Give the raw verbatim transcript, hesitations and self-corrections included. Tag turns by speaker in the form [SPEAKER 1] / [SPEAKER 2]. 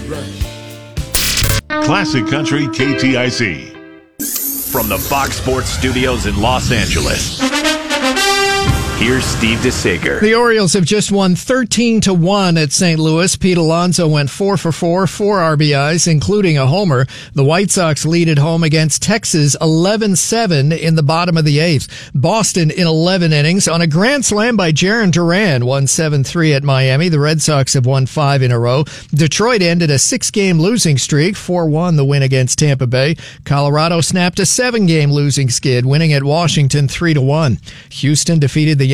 [SPEAKER 1] Classic Country K T I C.
[SPEAKER 2] From the Fox Sports Studios in Los Angeles, here's Steve DeSager.
[SPEAKER 3] The Orioles have just won thirteen to one at Saint Louis. Pete Alonso went four for four, four R B Is, including a homer. The White Sox lead at home against Texas eleven seven in the bottom of the eighth. Boston in eleven innings on a grand slam by Jarren Duran won seven three at Miami. The Red Sox have won five in a row. Detroit ended a six-game losing streak, four one the win against Tampa Bay. Colorado snapped a seven-game losing skid, winning at Washington three to one. Houston defeated the